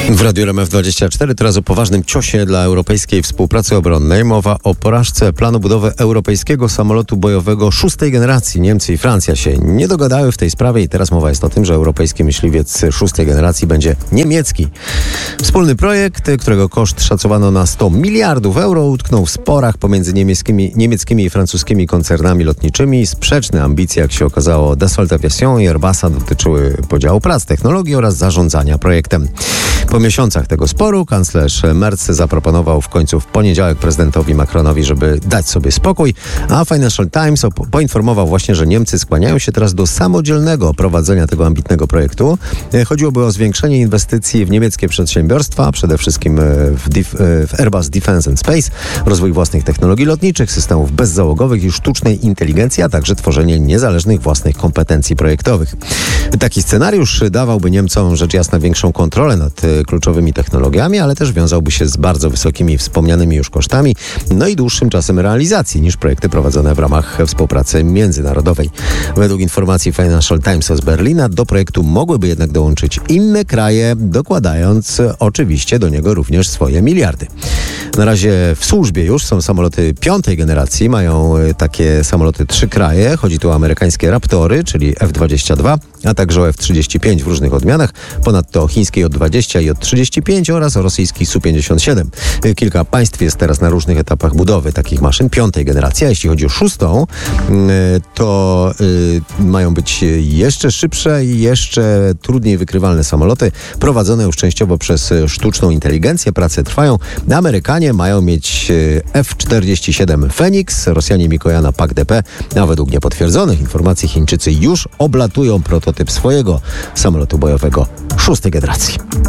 W Radiu RMF24 teraz o poważnym ciosie dla europejskiej współpracy obronnej. Mowa o porażce planu budowy europejskiego samolotu bojowego szóstej generacji. Niemcy i Francja się nie dogadały w tej sprawie i teraz mowa jest o tym, że europejski myśliwiec szóstej generacji będzie niemiecki. Wspólny projekt, którego koszt szacowano na 100 miliardów euro, utknął w sporach pomiędzy niemieckimi i francuskimi koncernami lotniczymi. Sprzeczne ambicje, jak się okazało, Dassault Aviation i Airbusa dotyczyły podziału prac, technologii oraz zarządzania projektem. Po miesiącach tego sporu kanclerz Merz zaproponował w końcu w poniedziałek prezydentowi Macronowi, żeby dać sobie spokój, a Financial Times poinformował właśnie, że Niemcy skłaniają się teraz do samodzielnego prowadzenia tego ambitnego projektu. Chodziłoby o zwiększenie inwestycji w niemieckie przedsiębiorstwa, przede wszystkim w Airbus Defence and Space, rozwój własnych technologii lotniczych, systemów bezzałogowych i sztucznej inteligencji, a także tworzenie niezależnych własnych kompetencji projektowych. Taki scenariusz dawałby Niemcom rzecz jasna większą kontrolę nad kluczowymi technologiami, ale też wiązałby się z bardzo wysokimi wspomnianymi już kosztami, no i dłuższym czasem realizacji niż projekty prowadzone w ramach współpracy międzynarodowej. Według informacji Financial Times z Berlina do projektu mogłyby jednak dołączyć inne kraje, dokładając oczywiście do niego również swoje miliardy. Na razie w służbie już są samoloty piątej generacji, mają takie samoloty 3 kraje. Chodzi tu o amerykańskie Raptory, czyli F-22, a także o F-35 w różnych odmianach, ponadto o chińskie J-20 i J-35 oraz o rosyjski Su-57. Kilka państw jest teraz na różnych etapach budowy takich maszyn piątej generacji, a jeśli chodzi o szóstą, to mają być jeszcze szybsze i jeszcze trudniej wykrywalne samoloty, prowadzone już częściowo przez sztuczną inteligencję. Prace trwają. Amerykanie mają mieć F-47 Phoenix, Rosjanie Mikołajana PAK-DP, a według niepotwierdzonych informacji Chińczycy już oblatują prototyp swojego samolotu bojowego szóstej generacji.